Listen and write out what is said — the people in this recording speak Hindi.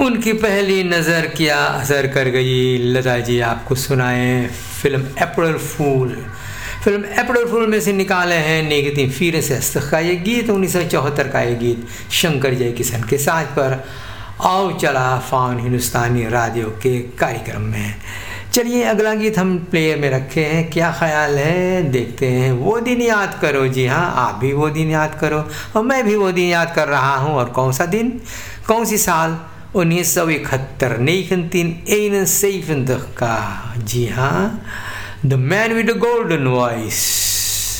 उनकी पहली नज़र क्या असर कर गई। लता जी आपको सुनाएं फिल्म अप्रैल फूल। फिल्म अप्रैल फूल में से निकाले हैं नेगेटिव फिर से का ये गीत 1974 का ये गीत शंकर जयकिशन के साथ पर आओ चला फान हिंदुस्तानी रेडियो के कार्यक्रम में। चलिए अगला गीत हम प्लेयर में रखे हैं, क्या ख्याल है देखते हैं। वो दिन याद करो, जी हाँ आप भी वो दिन याद करो और मैं भी वो दिन याद कर रहा हूँ। और कौन सा दिन, कौन सी साल, 1971 1971 का। जी हाँ, the man with the golden voice.